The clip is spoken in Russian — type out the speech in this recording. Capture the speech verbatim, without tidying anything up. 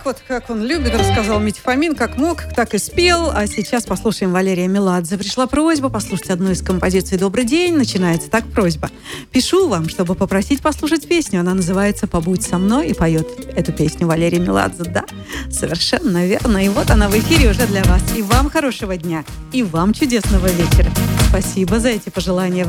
так вот, как он любит, рассказал Митя Фомин, как мог, так и спел. А сейчас послушаем Валерия Меладзе. Пришла просьба послушать одну из композиций «Добрый день». Начинается так просьба. Пишу вам, чтобы попросить послушать песню. Она называется «Побудь со мной», и поет эту песню Валерий Меладзе. Да, совершенно верно. И вот она в эфире уже для вас. И вам хорошего дня, и вам чудесного вечера. Спасибо за эти пожелания.